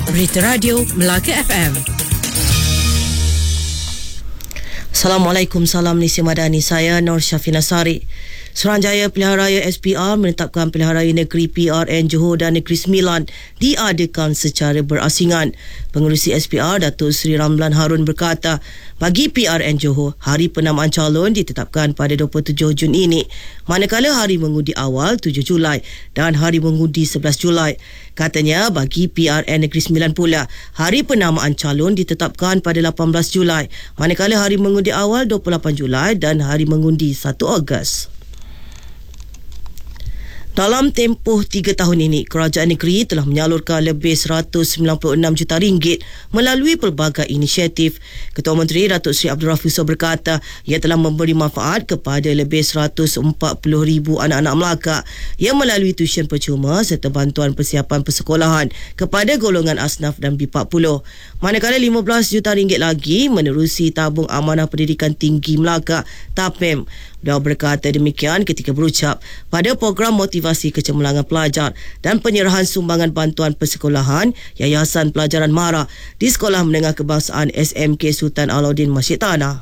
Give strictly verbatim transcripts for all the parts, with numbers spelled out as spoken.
Berita Radio Melaka F M. Assalamualaikum, salam Malaysia Madani. Saya Nur Syafina Sari. Suruhanjaya Pilihan Raya S P R menetapkan Pilihan Raya Negeri P R N Johor dan Negeri Sembilan diadakan secara berasingan. Pengerusi S P R Datuk Seri Ramlan Harun berkata, bagi P R N Johor, hari penamaan calon ditetapkan pada dua puluh tujuh Jun ini, manakala hari mengundi awal tujuh Julai dan hari mengundi sebelas Julai. Katanya bagi P R N Negeri Sembilan pula, hari penamaan calon ditetapkan pada lapan belas Julai, manakala hari mengundi awal dua puluh lapan Julai dan hari mengundi satu Ogos. Dalam tempoh tiga tahun ini, kerajaan negeri telah menyalurkan lebih seratus sembilan puluh enam juta ringgit melalui pelbagai inisiatif. Ketua Menteri Datuk Seri Abdul Rafiq berkata, ia telah memberi manfaat kepada lebih seratus empat puluh ribu anak-anak Melaka yang melalui tuisyen percuma serta bantuan persiapan persekolahan kepada golongan asnaf dan B empat puluh. Manakala lima belas juta ringgit lagi menerusi tabung amanah pendidikan tinggi Melaka, TAPEM. Beliau berkata demikian ketika berucap pada program motivasi kecemerlangan pelajar dan penyerahan sumbangan bantuan persekolahan Yayasan Pelajaran Mara di Sekolah Menengah Kebangsaan S M K Sultan Alauddin Masjid Tanah.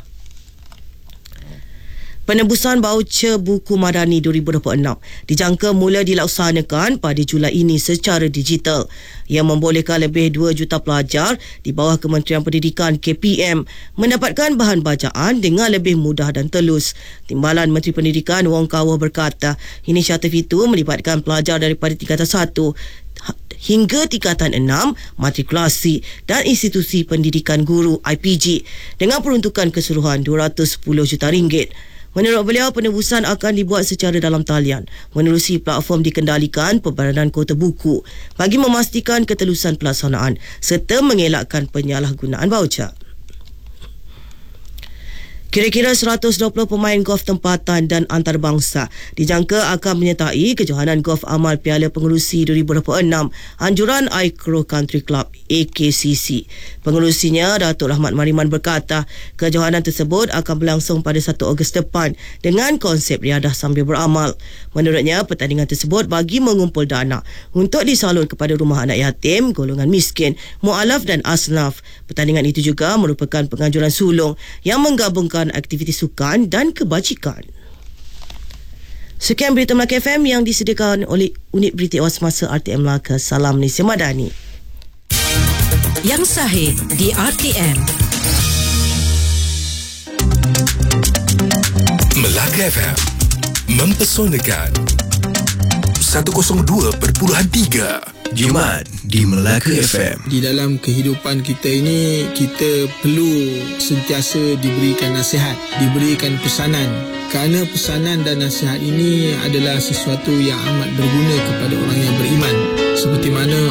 Penembusan baucer buku Madani dua ribu dua puluh enam dijangka mula dilaksanakan pada Julai ini secara digital yang membolehkan lebih dua juta pelajar di bawah Kementerian Pendidikan K P M mendapatkan bahan bacaan dengan lebih mudah dan telus. Timbalan Menteri Pendidikan Wong Kah-Wah berkata, inisiatif itu melibatkan pelajar daripada tingkatan satu hingga tingkatan enam matrikulasi dan institusi pendidikan guru I P G dengan peruntukan keseluruhan dua ratus sepuluh juta ringgit. Menurut beliau, penebusan akan dibuat secara dalam talian menerusi platform dikendalikan Pemberanan Kota Buku bagi memastikan ketelusan pelaksanaan serta mengelakkan penyalahgunaan baucer. Kira-kira seratus dua puluh pemain golf tempatan dan antarabangsa dijangka akan menyertai kejohanan golf amal Piala Pengerusi dua ribu dua puluh enam anjuran iCrow Country Club A K C C. Pengerusinya Datuk Rahmat Mariman berkata, kejohanan tersebut akan berlangsung pada satu Ogos depan dengan konsep riadah sambil beramal. Menurutnya, pertandingan tersebut bagi mengumpul dana untuk disalur kepada rumah anak yatim, golongan miskin, mu'alaf dan asnaf. Pertandingan itu juga merupakan penganjuran sulung yang menggabungkan aktiviti sukan dan kebajikan. Sekian berita Melaka F M yang disediakan oleh Unit Berita Ewas Masa R T M Melaka. Salam Malaysia Madani. Yang sahih di R T M. Melaka F M mempesonakan seratus dua perpuluhan tiga Jimat di Melaka F M. Di dalam kehidupan kita ini, kita perlu sentiasa diberikan nasihat, diberikan pesanan. Kerana pesanan dan nasihat ini adalah sesuatu yang amat berguna kepada orang yang beriman. Seperti mana